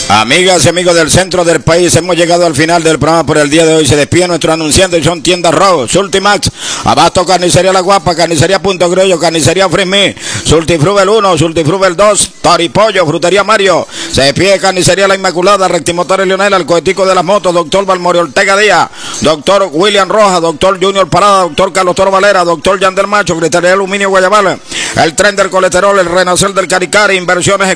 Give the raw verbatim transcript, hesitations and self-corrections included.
Amigas y amigos del centro del país, hemos llegado al final del programa por el día de hoy. Se despide nuestro anunciante, son Tiendas Rose, Sultimax, Abasto Carnicería La Guapa, Carnicería Punto Criollo, Carnicería Frismí, Sultifrubel uno, Sultifrubel dos, Toripollo, Frutería Mario. Se despide Carnicería La Inmaculada, Rectimotores Leonel, el cohetico de las motos, doctor Balmori Ortega Díaz, doctor William Rojas, doctor Junior Parada, doctor Carlos Toro Valera, doctor Yandel Macho, Cristalería Aluminio Guayabal, el tren del colesterol, el renacer del Caricari, Inversiones